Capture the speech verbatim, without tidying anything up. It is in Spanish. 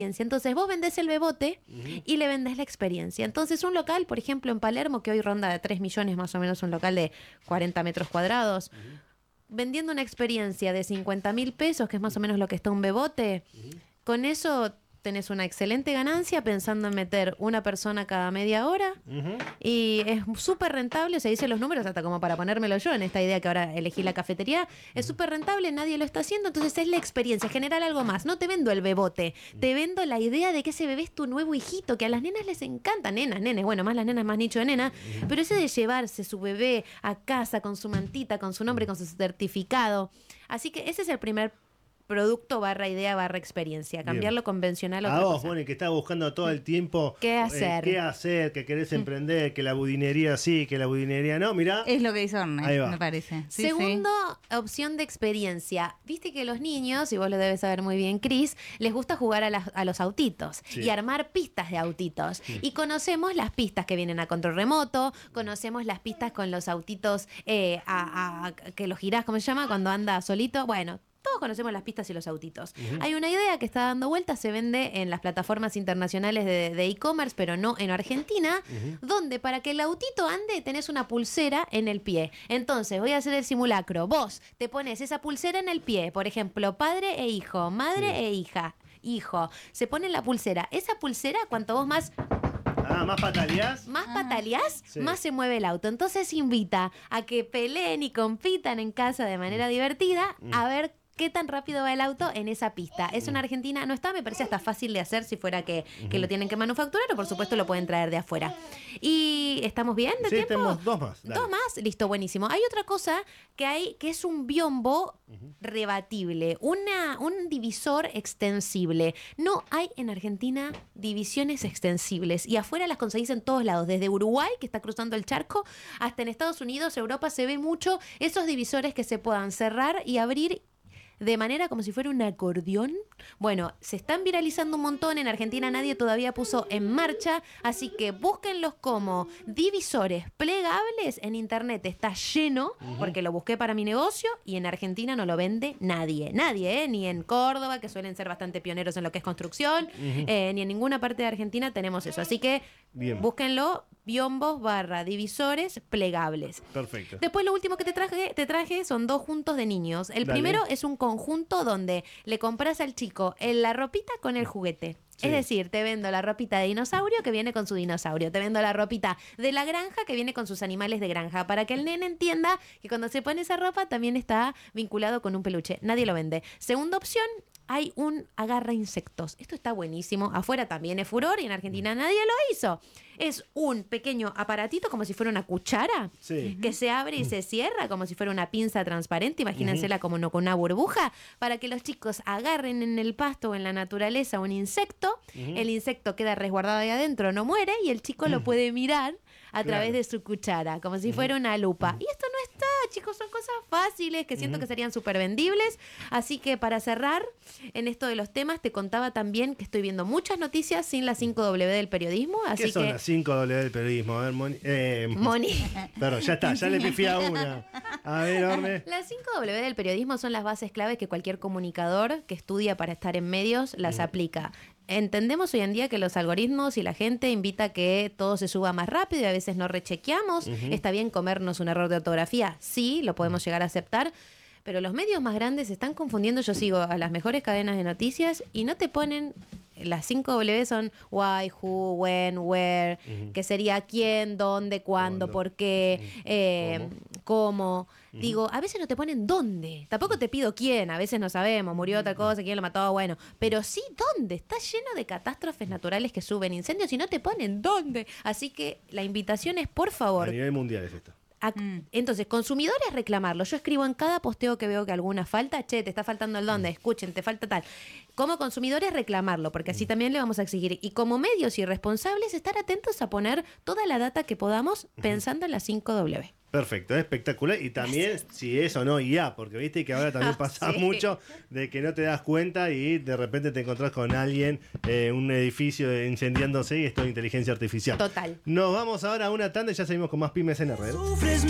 Entonces vos vendés el bebote uh-huh. y le vendés la experiencia. Entonces un local, por ejemplo en Palermo, que hoy ronda de tres millones más o menos, un local de cuarenta metros cuadrados, uh-huh. vendiendo una experiencia de cincuenta mil pesos, que es más o menos lo que está un bebote, uh-huh. con eso tenés una excelente ganancia pensando en meter una persona cada media hora uh-huh. y es súper rentable, se dicen los números hasta como para ponérmelo yo en esta idea que ahora elegí la cafetería, es súper rentable, nadie lo está haciendo, entonces es la experiencia, generar algo más, no te vendo el bebote, te vendo la idea de que ese bebé es tu nuevo hijito, que a las nenas les encanta, nenas, nenes, bueno, más las nenas más nicho de nena, pero ese de llevarse su bebé a casa con su mantita, con su nombre, con su certificado, así que ese es el primer producto barra idea barra experiencia, cambiar lo convencional a otra a vos, cosa. Moni, que estás buscando todo el tiempo qué hacer, eh, qué hacer, que querés emprender, que la budinería sí, que la budinería no, mirá. Es lo que hizo Orne, me parece. Sí, Segundo, sí. opción de experiencia. Viste que los niños, y vos lo debes saber muy bien, Cris, les gusta jugar a, las, a los autitos sí. y armar pistas de autitos. Sí. Y conocemos las pistas que vienen a control remoto, conocemos las pistas con los autitos eh, a, a, que los girás, ¿cómo se llama? Cuando anda solito. Bueno, todos conocemos las pistas y los autitos. Uh-huh. Hay una idea que está dando vuelta, se vende en las plataformas internacionales de, de e-commerce, pero no en Argentina, uh-huh. donde para que el autito ande tenés una pulsera en el pie. Entonces, voy a hacer el simulacro. Vos te pones esa pulsera en el pie, por ejemplo, padre e hijo, madre sí. e hija, hijo. Se pone la pulsera. Esa pulsera, cuanto vos más... Ah, más pataleás. Más ah. pataleás, sí. más se mueve el auto. Entonces invita a que peleen y compitan en casa de manera divertida mm. a ver qué tan rápido va el auto en esa pista. Eso en Argentina no está, me parece hasta fácil de hacer si fuera que, uh-huh. que lo tienen que manufacturar o por supuesto lo pueden traer de afuera. ¿Y estamos bien de sí, tiempo? tenemos dos más. Dale. Dos más, listo, buenísimo. Hay otra cosa que hay que es un biombo uh-huh. rebatible, una, un divisor extensible. No hay en Argentina divisiones extensibles y afuera las conseguís en todos lados, desde Uruguay, que está cruzando el charco, hasta en Estados Unidos, Europa, se ve mucho esos divisores que se puedan cerrar y abrir de manera como si fuera un acordeón. Bueno, se están viralizando un montón. En Argentina nadie todavía puso en marcha, así que búsquenlos como divisores plegables. En internet está lleno, uh-huh. porque lo busqué para mi negocio y en Argentina no lo vende nadie. Nadie, ¿eh? Ni en Córdoba, que suelen ser bastante pioneros en lo que es construcción, uh-huh. eh, ni en ninguna parte de Argentina tenemos eso. Así que bien. Búsquenlo, biombos barra divisores plegables. Perfecto. Después lo último que te traje, te traje son dos juntos de niños. El Dale. primero es un conjunto donde le compras al chico la ropita con el juguete. Sí. Es decir, te vendo la ropita de dinosaurio que viene con su dinosaurio. Te vendo la ropita de la granja que viene con sus animales de granja. Para que el nene entienda que cuando se pone esa ropa también está vinculado con un peluche. Nadie lo vende. Segunda opción, hay un agarra insectos. Esto está buenísimo. Afuera también es furor y en Argentina nadie lo hizo. Es un pequeño aparatito como si fuera una cuchara sí. que se abre y se cierra como si fuera una pinza transparente. Imagínensela uh-huh. como no, con una burbuja para que los chicos agarren en el pasto o en la naturaleza un insecto. Uh-huh. El insecto queda resguardado ahí adentro, no muere y el chico uh-huh. lo puede mirar a claro. través de su cuchara, como si uh-huh. fuera una lupa. Uh-huh. Y esto no está, chicos, son cosas fáciles que siento uh-huh. que serían súper vendibles. Así que para cerrar, en esto de los temas, te contaba también que estoy viendo muchas noticias sin la cinco doble u del periodismo. Así ¿Qué son que... las cinco doble u del periodismo? A ver, Moni. Eh, Moni. Perdón, ya está, ya le pifié a una. A ver, Orne. Las cinco doble u del periodismo son las bases claves que cualquier comunicador que estudia para estar en medios las uh-huh. aplica. Entendemos hoy en día que los algoritmos y la gente invita a que todo se suba más rápido y a veces no rechequeamos. Uh-huh. Está bien comernos un error de ortografía, sí, lo podemos llegar a aceptar. Pero los medios más grandes están confundiendo. Yo sigo a las mejores cadenas de noticias y no te ponen... Las cinco W son why, who, when, where, uh-huh. que sería quién, dónde, cuándo, ¿Cuándo? por qué, uh-huh. eh, cómo. cómo. Uh-huh. Digo, a veces no te ponen dónde. Tampoco te pido quién, a veces no sabemos, murió otra cosa, quién lo mató, bueno. Pero sí dónde. Está lleno de catástrofes naturales que suben incendios y no te ponen dónde. Así que la invitación es, por favor. A nivel mundial es esto. Entonces, consumidores reclamarlo. Yo escribo en cada posteo que veo que alguna falta, che, te está faltando el dónde, escuchen, te falta tal. Como consumidores reclamarlo, porque así también le vamos a exigir. Y como medios y responsables, estar atentos a poner toda la data que podamos pensando en la cinco doble u. Perfecto, espectacular. Y también, Gracias. si es o no I A, porque viste que ahora también pasa sí. mucho de que no te das cuenta y de repente te encontrás con alguien, eh, un edificio incendiándose y esto es inteligencia artificial. Total. Nos vamos ahora a una tanda y ya seguimos con más Pymes en R.